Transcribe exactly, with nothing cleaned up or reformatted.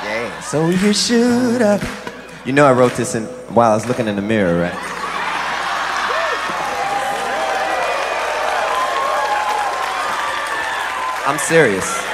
Yeah, so you should have. You know I wrote this in while I was looking in the mirror, right? I'm serious.